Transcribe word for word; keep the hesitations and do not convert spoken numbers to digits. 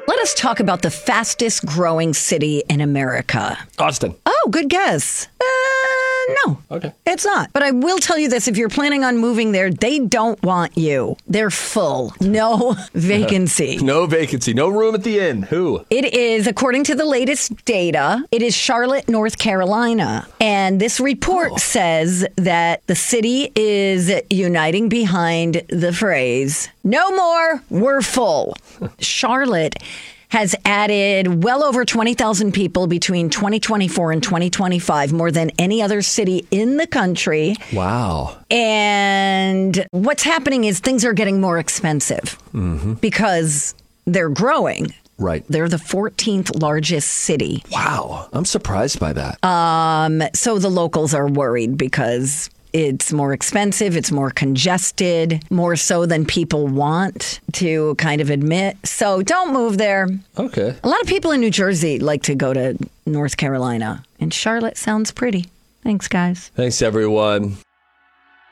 Let us talk about the fastest growing city in America. Austin. Oh, good guess. Uh, no. Okay. It's not. But I will tell you this. If you're planning on moving there, they don't want you. They're full. No vacancy. No vacancy. No room at the inn. Who? It is, according to the latest data, it is Charlotte, North Carolina. And this report oh. says that the city is uniting behind the phrase, no more, we're full. Charlotte has added well over twenty thousand people between twenty twenty-four and twenty twenty-five, more than any other city in the country. Wow. And what's happening is things are getting more expensive mm-hmm. because they're growing. Right. They're the fourteenth largest city. Wow. I'm surprised by that. Um. So the locals are worried because it's more expensive, it's more congested, more so than people want to kind of admit. So don't move there. Okay. A lot of people in New Jersey like to go to North Carolina, and Charlotte sounds pretty. Thanks, guys. Thanks, everyone.